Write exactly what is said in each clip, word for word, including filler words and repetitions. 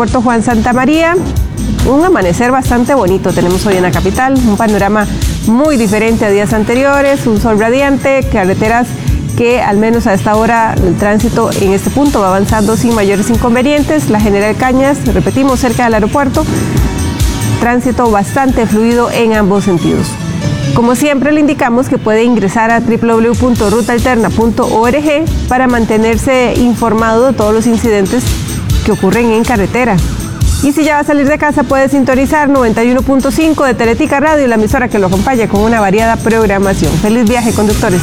aeropuerto Juan Santamaría. Un amanecer bastante bonito tenemos hoy en la capital, un panorama muy diferente a días anteriores, un sol radiante, carreteras que al menos a esta hora el tránsito en este punto va avanzando sin mayores inconvenientes. La General Cañas, repetimos, cerca del aeropuerto, tránsito bastante fluido en ambos sentidos. Como siempre le indicamos que puede ingresar a doble u doble u doble u punto ruta alterna punto org para mantenerse informado de todos los incidentes que ocurren en carretera. Y si ya va a salir de casa puede sintonizar noventa y uno punto cinco de Teletica Radio, la emisora que lo acompaña con una variada programación. Feliz viaje, conductores.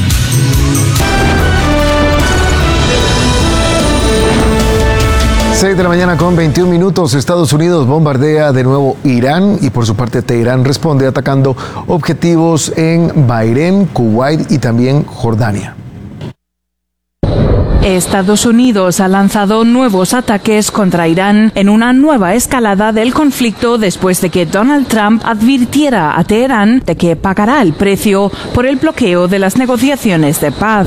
seis de la mañana con veintiún minutos. Estados Unidos bombardea de nuevo Irán y por su parte Teherán responde atacando objetivos en Bahrein, Kuwait y también Jordania. Estados Unidos ha lanzado nuevos ataques contra Irán en una nueva escalada del conflicto después de que Donald Trump advirtiera a Teherán de que pagará el precio por el bloqueo de las negociaciones de paz.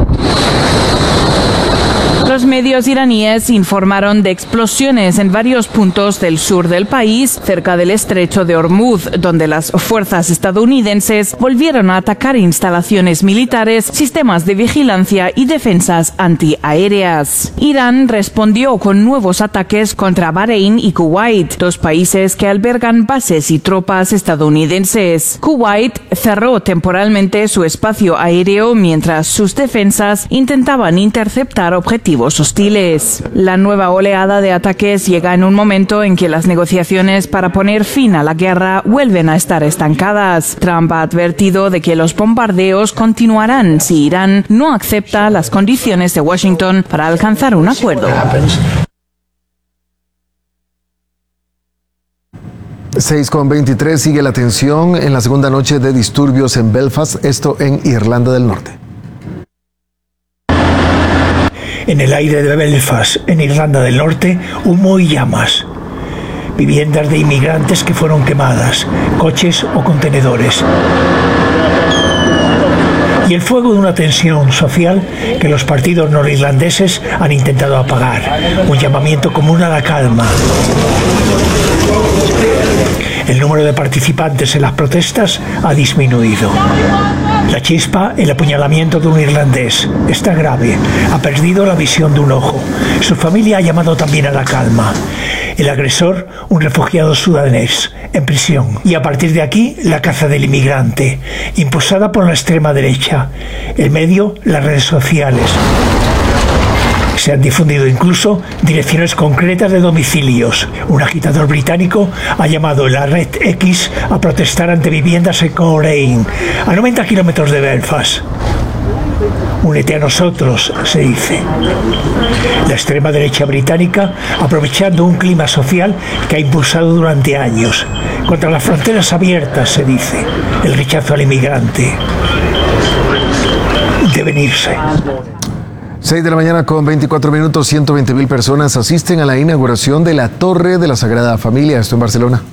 Los medios iraníes informaron de explosiones en varios puntos del sur del país, cerca del estrecho de Hormuz, donde las fuerzas estadounidenses volvieron a atacar instalaciones militares, sistemas de vigilancia y defensas antiaéreas. Irán respondió con nuevos ataques contra Bahrein y Kuwait, dos países que albergan bases y tropas estadounidenses. Kuwait cerró temporalmente su espacio aéreo mientras sus defensas intentaban interceptar objetivos hostiles. La nueva oleada de ataques llega en un momento en que las negociaciones para poner fin a la guerra vuelven a estar estancadas. Trump ha advertido de que los bombardeos continuarán si Irán no acepta las condiciones de Washington para alcanzar un acuerdo. seis con veintitrés, sigue la tensión en la segunda noche de disturbios en Belfast, esto en Irlanda del Norte. En el aire de Belfast, en Irlanda del Norte, humo y llamas. Viviendas de inmigrantes que fueron quemadas, coches o contenedores. Y el fuego de una tensión social que los partidos norirlandeses han intentado apagar. Un llamamiento común a la calma. El número de participantes en las protestas ha disminuido. La chispa, el apuñalamiento de un irlandés, está grave, ha perdido la visión de un ojo. Su familia ha llamado también a la calma. El agresor, un refugiado sudanés, en prisión. Y a partir de aquí, la caza del inmigrante, impulsada por la extrema derecha. El medio, las redes sociales. Se han difundido incluso direcciones concretas de domicilios. Un agitador británico ha llamado en la red X a protestar ante viviendas en Coleraine, a noventa kilómetros de Belfast. Únete a nosotros, se dice. La extrema derecha británica, aprovechando un clima social que ha impulsado durante años. Contra las fronteras abiertas, se dice. El rechazo al inmigrante. Deben irse. seis de la mañana con veinticuatro minutos, ciento veinte mil personas asisten a la inauguración de la Torre de la Sagrada Familia, esto en Barcelona.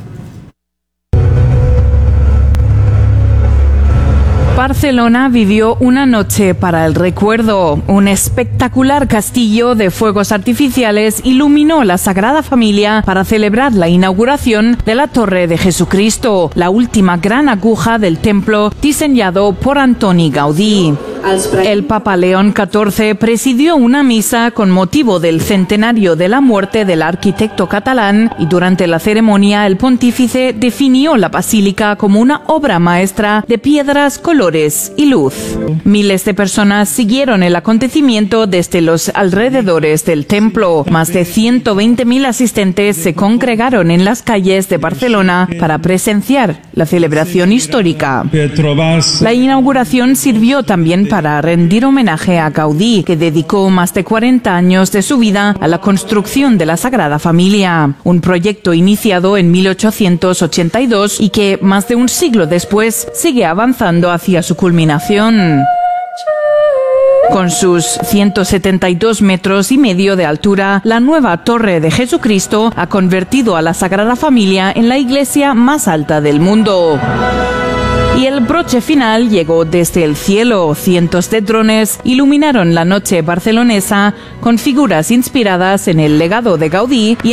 Barcelona vivió una noche para el recuerdo. Un espectacular castillo de fuegos artificiales iluminó la Sagrada Familia para celebrar la inauguración de la Torre de Jesucristo, la última gran aguja del templo diseñado por Antoni Gaudí. El Papa León catorce presidió una misa con motivo del centenario de la muerte del arquitecto catalán y durante la ceremonia el pontífice definió la basílica como una obra maestra de piedras, colores y luz. Miles de personas siguieron el acontecimiento desde los alrededores del templo. Más de ciento veinte mil asistentes se congregaron en las calles de Barcelona para presenciar la celebración histórica. La inauguración sirvió también para rendir homenaje a Gaudí, que dedicó más de cuarenta años de su vida a la construcción de la Sagrada Familia, un proyecto iniciado en mil ochocientos ochenta y dos y que más de un siglo después sigue avanzando hacia su culminación. Con sus ciento setenta y dos metros y medio de altura, la nueva Torre de Jesucristo ha convertido a la Sagrada Familia en la iglesia más alta del mundo. Y el broche final llegó desde el cielo. Cientos de drones iluminaron la noche barcelonesa con figuras inspiradas en el legado de Gaudí y